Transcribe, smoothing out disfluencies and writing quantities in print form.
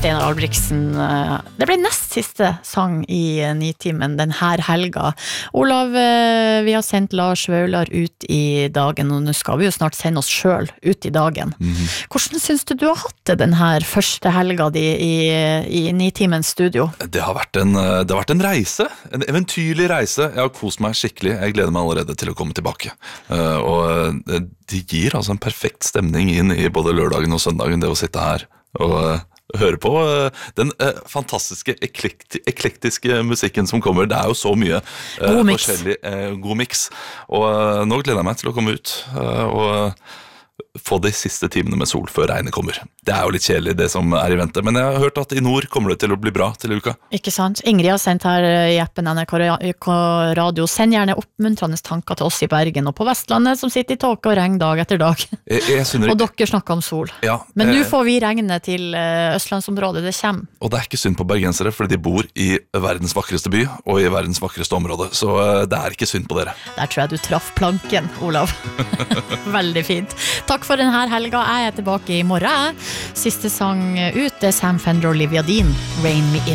Steinar Albrigtsen. Det ble nest siste sang i Nitimen den her helga. Olav, vi har sendt Lars Vaular ut i dagen, og nå skal vi jo snart sende oss selv ut i dagen. Hvordan synes du har hatt det den her første helga di i Nitimens studio? Det har vært en reise, en eventyrlig reise. Jeg har kost meg skikkelig, jeg gleder meg allerede til å komme tilbake. Og de gir altså en perfekt stemning inn i både lørdagen og søndagen, det å sitte her og høre på den fantastiske eklektiske musikken som kommer. Det er jo så mye forskjellig god mix. Og nå gleder jeg meg til å komme ut og få de siste timene med sol før regnet kommer. Det er jo litt kjedelig det som er i vente, men jeg har hørt at i nord kommer det til å bli bra til uka. Ikke sant? Ingrid har sendt her i appen NRK Radio. Send gjerne oppmuntrende tanker til oss i Bergen og på Vestlandet som sitter i tåke og regn dag etter dag. Og dere snakker om sol. Ja, men nå får vi regne til Østlandsområdet, det kommer. Og det er ikke synd på bergensere, fordi de bor i verdens vakreste by og i verdens vakreste område, så det er ikke synd på dere. Der tror jeg du traff planken, Olav. Veldig fint. Takk for denne helga. Jeg er tilbake i morgen. Siste sang ut er Sam Fender og Olivia Dean, Rain Me In.